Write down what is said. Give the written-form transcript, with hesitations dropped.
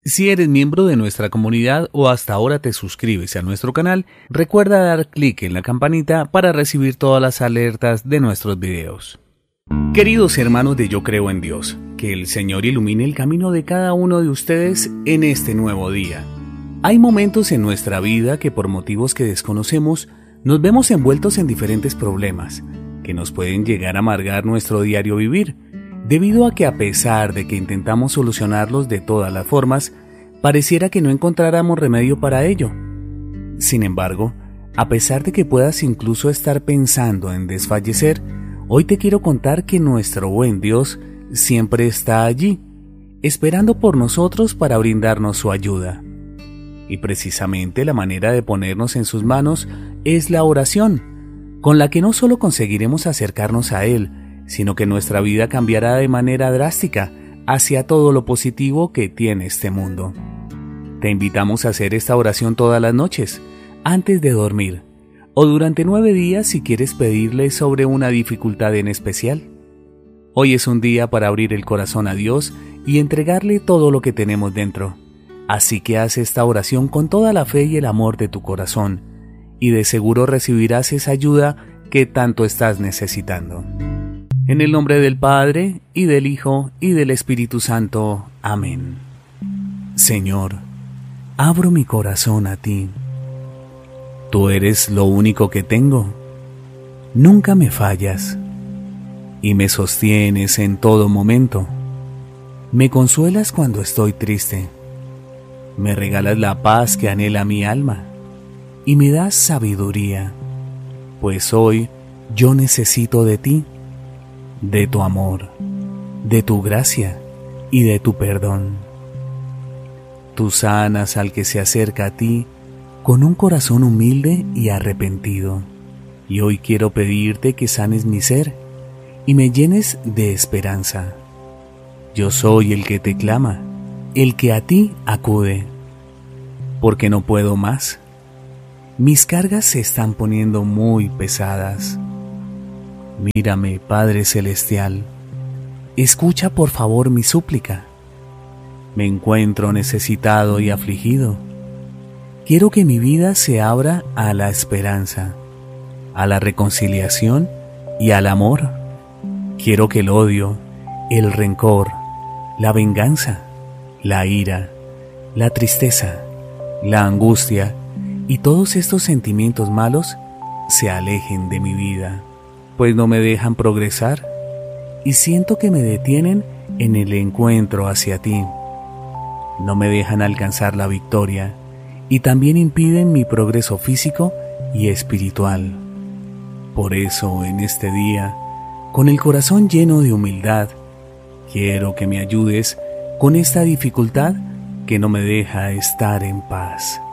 Si eres miembro de nuestra comunidad o hasta ahora te suscribes a nuestro canal, recuerda dar clic en la campanita para recibir todas las alertas de nuestros videos. Queridos hermanos de Yo Creo en Dios, que el Señor ilumine el camino de cada uno de ustedes en este nuevo día. Hay momentos en nuestra vida que por motivos que desconocemos nos vemos envueltos en diferentes problemas que nos pueden llegar a amargar nuestro diario vivir, debido a que a pesar de que intentamos solucionarlos de todas las formas, pareciera que no encontráramos remedio para ello. Sin embargo, a pesar de que puedas incluso estar pensando en desfallecer, hoy te quiero contar que nuestro buen Dios siempre está allí, esperando por nosotros para brindarnos su ayuda. Y precisamente la manera de ponernos en sus manos es la oración, con la que no solo conseguiremos acercarnos a Él, sino que nuestra vida cambiará de manera drástica hacia todo lo positivo que tiene este mundo. Te invitamos a hacer esta oración todas las noches, antes de dormir, o durante 9 días si quieres pedirle sobre una dificultad en especial. Hoy es un día para abrir el corazón a Dios y entregarle todo lo que tenemos dentro. Así que haz esta oración con toda la fe y el amor de tu corazón, y de seguro recibirás esa ayuda que tanto estás necesitando. En el nombre del Padre, y del Hijo, y del Espíritu Santo. Amén. Señor, abro mi corazón a ti. Tú eres lo único que tengo. Nunca me fallas, y me sostienes en todo momento. Me consuelas cuando estoy triste. Me regalas la paz que anhela mi alma, y me das sabiduría, pues hoy yo necesito de ti, de tu amor, de tu gracia y de tu perdón. Tú sanas al que se acerca a ti con un corazón humilde y arrepentido, y hoy quiero pedirte que sanes mi ser y me llenes de esperanza. Yo soy el que te clama, el que a ti acude, porque no puedo más. Mis cargas se están poniendo muy pesadas. Mírame, Padre Celestial, escucha por favor mi súplica. Me encuentro necesitado y afligido. Quiero que mi vida se abra a la esperanza, a la reconciliación y al amor. Quiero que el odio, el rencor, la venganza, la ira, la tristeza, la angustia y todos estos sentimientos malos se alejen de mi vida, pues no me dejan progresar y siento que me detienen en el encuentro hacia ti. No me dejan alcanzar la victoria y también impiden mi progreso físico y espiritual. Por eso, en este día, con el corazón lleno de humildad, quiero que me ayudes con esta dificultad que no me deja estar en paz.